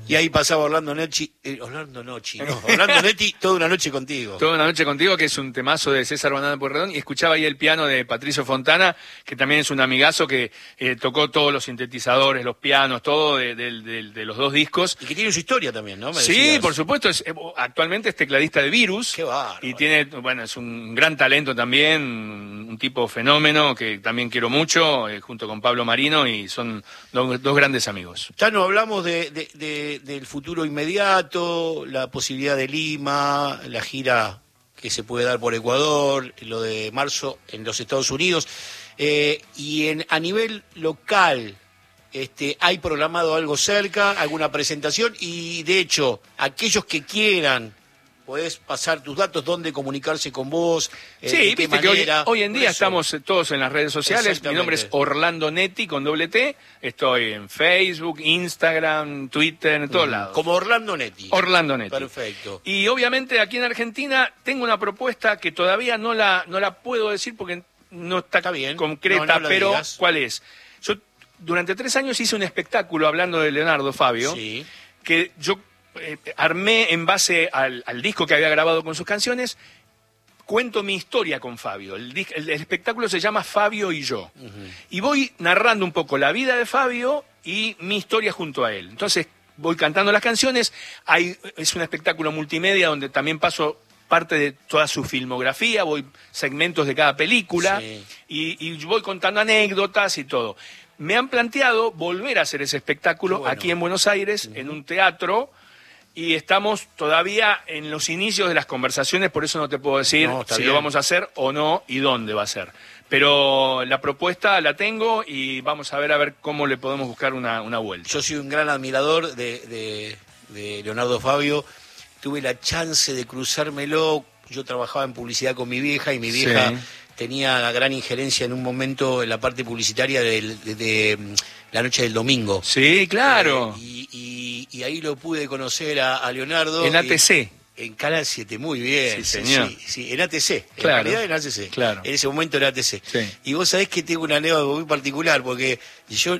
Y ahí pasaba Orlando Netti, toda una noche contigo. Toda una noche contigo, que es un temazo de César Banana Pueyrredón, y escuchaba ahí el piano de Patricio Fontana, que también es un amigazo que tocó todos los sintetizadores, los pianos, todo de los dos discos. Y que tiene su historia también, ¿no? Sí, por supuesto, actualmente es tecladista de Virus. Qué bárbaro. Y tiene, bueno, es un gran talento también, un tipo fenómeno que también quiero mucho, junto con Pablo Marino, y son dos grandes amigos. Ya no hablamos del futuro inmediato, la posibilidad de Lima, la gira que se puede dar por Ecuador, lo de marzo en los Estados Unidos, y a nivel local, ¿hay programado algo cerca, alguna presentación? Y de hecho, aquellos que quieran, podés pasar tus datos, dónde comunicarse con vos, sí, qué viste manera. Que hoy en día estamos todos en las redes sociales. Mi nombre es Orlando Netti con doble T. Estoy en Facebook, Instagram, Twitter, en todos lados. Como Orlando Netti. Orlando Netti. Perfecto. Y obviamente aquí en Argentina tengo una propuesta que todavía no la puedo decir porque no está bien concreta, no pero digas. ¿Cuál es? Yo durante 3 años hice un espectáculo hablando de Leonardo Fabio, sí, que yo armé en base al disco que había grabado con sus canciones. Cuento mi historia con Fabio. El espectáculo se llama Fabio y yo. Y voy narrando un poco la vida de Fabio y mi historia junto a él. Entonces voy cantando las canciones. Es un espectáculo multimedia donde también paso parte de toda su filmografía, voy segmentos de cada película, sí, y voy contando anécdotas y todo. Me han planteado volver a hacer ese espectáculo aquí en Buenos Aires, en un teatro. Y estamos todavía en los inicios de las conversaciones, por eso no te puedo decir si lo vamos a hacer o no y dónde va a ser. Pero la propuesta la tengo y vamos a ver cómo le podemos buscar una vuelta. Yo soy un gran admirador de Leonardo Fabio. Tuve la chance de cruzármelo. Yo trabajaba en publicidad con mi vieja y mi vieja tenía la gran injerencia en un momento en la parte publicitaria de La Noche del Domingo. Sí, claro. Y ahí lo pude conocer a Leonardo. En ATC. En Canal 7, muy bien. Sí, señor. Sí, en ATC. Claro. En realidad en ATC. Claro. En ese momento era ATC. Sí. Y vos sabés que tengo una anécdota muy particular, porque yo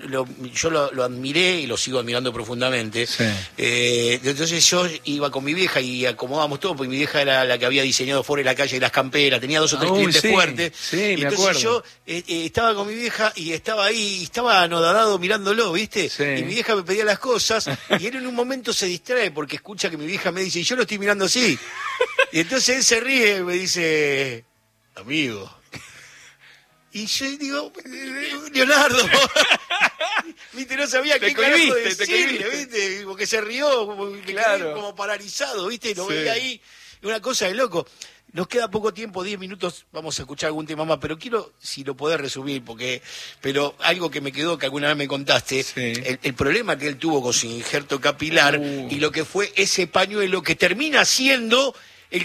lo admiré y lo sigo admirando profundamente. Sí. Entonces yo iba con mi vieja y acomodábamos todo, porque mi vieja era la que había diseñado Fuera de la Calle y las camperas, tenía 2 o 3 clientes fuertes. Sí, me entonces acuerdo. Yo estaba con mi vieja y estaba ahí, y estaba anodadado mirándolo, ¿viste? Sí. Y mi vieja me pedía las cosas y él en un momento se distrae porque escucha que mi vieja me dice, y yo lo estoy mirando así. Y entonces él se ríe y me dice, amigo. Y yo digo, Leonardo, viste, no sabía qué carajo decirle, viste, porque se rió, como, claro, como paralizado, viste, lo sí, veía ahí, una cosa de loco. Nos queda poco tiempo, 10 minutos, vamos a escuchar algún tema más, pero quiero, si lo podés resumir, pero algo que me quedó, que alguna vez me contaste, sí, el problema que él tuvo con su injerto capilar y lo que fue ese pañuelo que termina siendo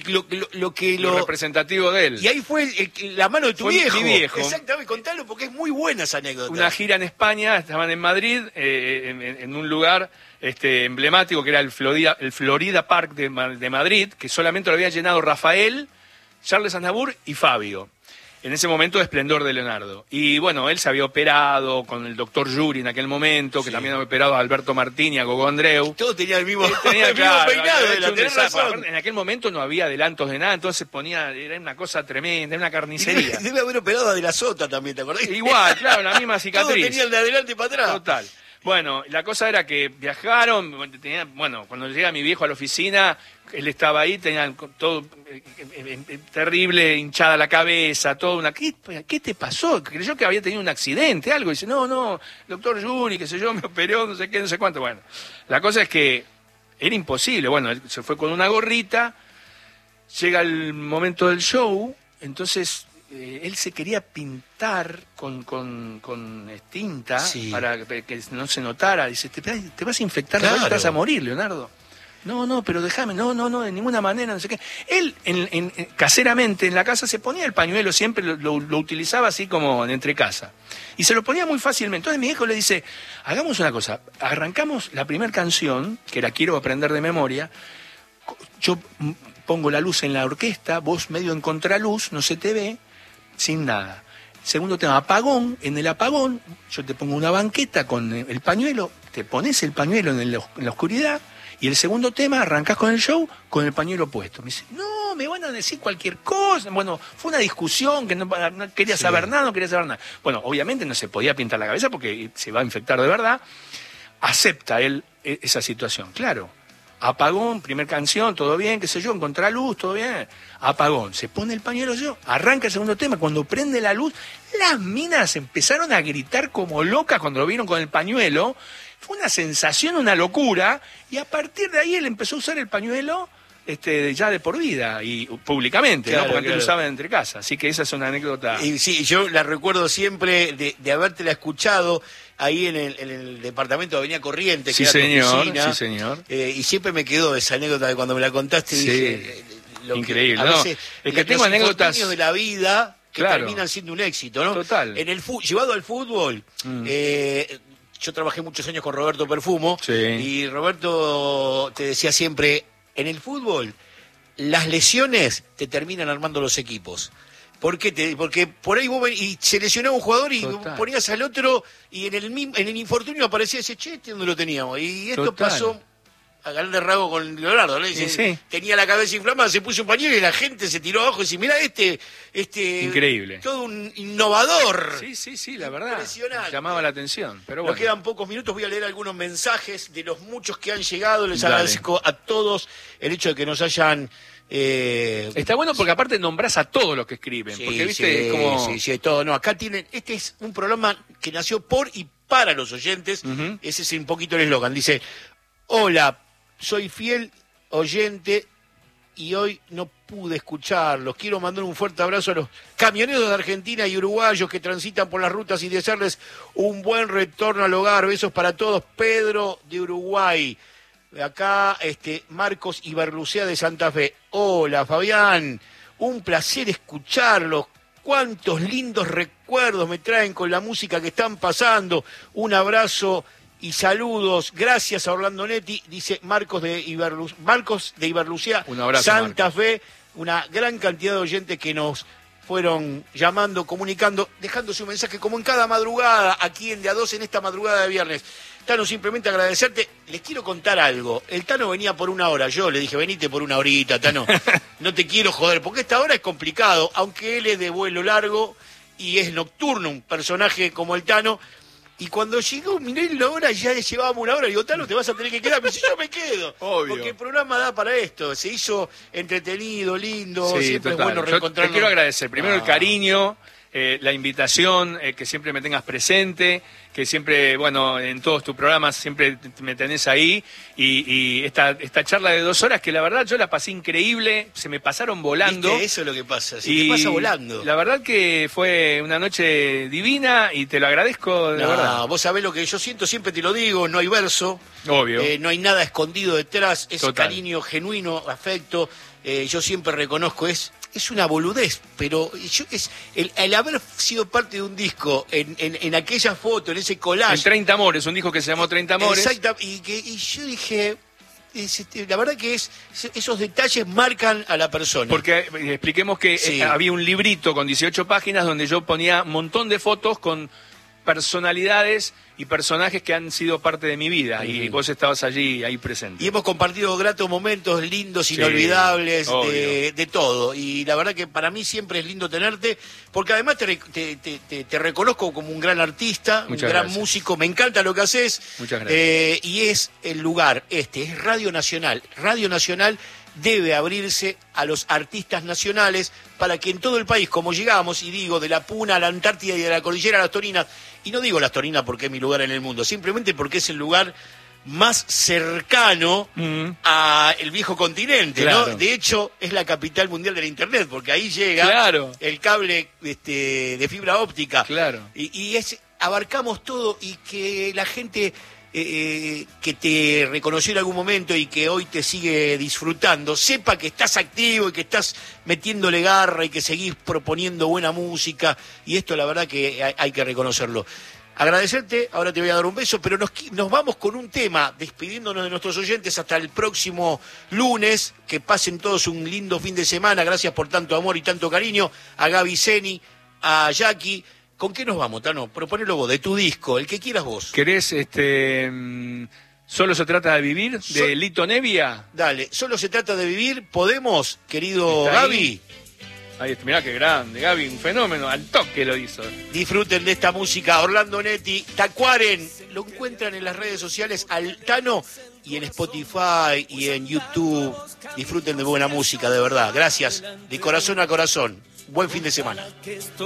lo representativo de él. Y ahí fue la mano de tu viejo. Mi viejo. Exactamente, contalo porque es muy buena esa anécdota. Una gira en España, estaban en Madrid, en un lugar emblemático que era el Florida Park de Madrid, que solamente lo había llenado Rafael, Charles Aznavour y Fabio. En ese momento de esplendor de Leonardo. Y bueno, él se había operado con el doctor Yuri en aquel momento, que también había operado a Alberto Martín y a Gogo Andreu. Todo tenía el mismo, claro, peinado. En aquel momento no había adelantos de nada, entonces era una cosa tremenda, era una carnicería. Debe haber operado a De la Sota también, ¿te acordás? Igual, claro, la misma cicatriz. Todo tenía el de adelante para atrás. Total. Bueno, la cosa era que viajaron, cuando llega mi viejo a la oficina, él estaba ahí, tenía todo terrible, hinchada la cabeza, todo ¿qué te pasó? Creyó que había tenido un accidente, algo, y dice, no, doctor Yuri, qué sé yo, me operó, no sé qué, no sé cuánto. Bueno, la cosa es que era imposible, bueno, él se fue con una gorrita, llega el momento del show, entonces él se quería pintar con tinta para que no se notara. Dice, te vas a infectar, claro, te vas a morir, Leonardo. No, pero déjame, no, de ninguna manera, no sé qué. Él, caseramente, en la casa se ponía el pañuelo, siempre lo utilizaba así como entre casa. Y se lo ponía muy fácilmente. Entonces mi hijo le dice, hagamos una cosa, arrancamos la primera canción, que la quiero aprender de memoria, yo pongo la luz en la orquesta, vos medio en contraluz, no se te ve, sin nada. Segundo tema, apagón. En el apagón, yo te pongo una banqueta con el pañuelo, te pones el pañuelo en la oscuridad, y el segundo tema, arrancás con el show con el pañuelo puesto. Me dice, no, me van a decir cualquier cosa. Bueno, fue una discusión que no quería saber nada, no quería saber nada. Bueno, obviamente no se podía pintar la cabeza porque se va a infectar de verdad. Acepta él esa situación, claro. Apagón, primer canción, todo bien, qué sé yo, en contraluz, todo bien. Apagón, se pone el pañuelo, arranca el segundo tema. Cuando prende la luz, las minas empezaron a gritar como locas cuando lo vieron con el pañuelo. Fue una sensación, una locura. Y a partir de ahí él empezó a usar el pañuelo ya de por vida y públicamente, claro, ¿no? Porque antes lo usaban entre casas. Así que esa es una anécdota. Y sí, yo la recuerdo siempre de habértela escuchado ahí en el departamento de Avenida Corrientes, sí, que era tu oficina. Sí, señor. Y siempre me quedó esa anécdota de cuando me la contaste. Sí, dije, increíble. A veces, es que tengo anécdotas de la vida que claro, terminan siendo un éxito, ¿no? Total. Llevado al fútbol, yo trabajé muchos años con Roberto Perfumo, sí, y Roberto te decía siempre, en el fútbol las lesiones te terminan armando los equipos. ¿Por qué? Porque por ahí vos y se lesionaba un jugador y total, ponías al otro y en el infortunio aparecía ese ¿dónde lo teníamos? Y esto total, pasó a grande rasgo con Leonardo, ¿no? Sí. Tenía la cabeza inflamada, se puso un pañuelo y la gente se tiró abajo y decía, mirá increíble. Todo un innovador. Sí, la verdad. Impresionante. Llamaba la atención. Pero bueno. Nos quedan pocos minutos, voy a leer algunos mensajes de los muchos que han llegado. Les agradezco a todos el hecho de que nos hayan... Está bueno porque aparte nombrás a todos los que escriben. Sí, porque viste como... sí, todo. No, acá tienen... Este es un programa que nació por y para los oyentes. Uh-huh. Ese es un poquito el eslogan. Dice, hola, soy fiel oyente y hoy no pude escucharlos. Quiero mandar un fuerte abrazo a los camioneros de Argentina y uruguayos que transitan por las rutas y desearles un buen retorno al hogar. Besos para todos. Pedro de Uruguay. Acá Marcos Ibarlucea de Santa Fe. Hola Fabián, un placer escucharlos. Cuántos lindos recuerdos me traen con la música que están pasando. Un abrazo y saludos. Gracias a Orlando Netti, dice Marcos de Ibarlucea, un abrazo, Santa Marcos. Fe. Una gran cantidad de oyentes que nos fueron llamando, comunicando, dejando su mensaje como en cada madrugada, aquí en De a Dos, en esta madrugada de viernes. Tano, simplemente agradecerte. Les quiero contar algo. El Tano venía por 1 hora. Yo le dije, venite por 1 horita, Tano. No te quiero joder, porque esta hora es complicado, aunque él es de vuelo largo y es nocturno, un personaje como el Tano. Y cuando llegó, miré la hora, ya llevábamos 1 hora. Digo, Tano, te vas a tener que quedar. Me dice, yo me quedo. Obvio. Porque el programa da para esto. Se hizo entretenido, lindo. Sí, siempre total. es bueno Yo reencontrarnos. te quiero agradecer. Primero el cariño, la invitación, que siempre me tengas presente, que siempre, bueno, en todos tus programas siempre me tenés ahí. Y esta charla de 2 horas, que la verdad yo la pasé increíble, se me pasaron volando. ¿Viste? Eso es lo que pasa, te pasa volando. La verdad que fue una noche divina y te lo agradezco, de verdad. Vos sabés lo que yo siento, siempre te lo digo, no hay verso. Obvio. No hay nada escondido detrás, es total, cariño genuino, afecto. Yo siempre reconozco, es una boludez, pero el haber sido parte de un disco, en aquella foto, en ese collage. En 30 Amores, un disco que se llamó 30 Amores. Exacto, y yo dije, la verdad que esos detalles marcan a la persona. Porque expliquemos que sí, había un librito con 18 páginas donde yo ponía un montón de fotos con personalidades y personajes que han sido parte de mi vida, y vos estabas allí, ahí presente. Y hemos compartido gratos momentos, lindos, sí, inolvidables, de todo. Y la verdad que para mí siempre es lindo tenerte, porque además te reconozco como un gran artista, muchas un gran gracias, músico, me encanta lo que haces. Muchas gracias. Y es el lugar, es Radio Nacional. Radio Nacional debe abrirse a los artistas nacionales para que en todo el país, como llegamos, y digo, de la Puna a la Antártida y de la Cordillera a las Torinas, y no digo las Torinas porque es mi lugar en el mundo, simplemente porque es el lugar más cercano a el viejo continente, claro, ¿no? De hecho, es la capital mundial de la Internet, porque ahí llega claro, el cable de fibra óptica. Claro. Y abarcamos todo, y que la gente que te reconoció en algún momento y que hoy te sigue disfrutando, sepa que estás activo y que estás metiéndole garra y que seguís proponiendo buena música, y esto la verdad que hay que reconocerlo. Agradecerte, ahora te voy a dar un beso, pero nos vamos con un tema, despidiéndonos de nuestros oyentes hasta el próximo lunes. Que pasen todos un lindo fin de semana. Gracias por tanto amor y tanto cariño. A Gaby Zeni, a Jackie, ¿Con qué nos vamos, Tano? Proponelo vos, de tu disco, el que quieras vos. ¿Querés Solo se trata de vivir, de Lito Nevia? Dale, Solo se trata de vivir, ¿podemos, querido Gaby? Ahí está, mirá qué grande, Gaby, un fenómeno, al toque lo hizo. Disfruten de esta música, Orlando Netti, Tacuaren, lo encuentran en las redes sociales al Tano y en Spotify y en YouTube. Disfruten de buena música, de verdad. Gracias, de corazón a corazón. Buen fin de semana.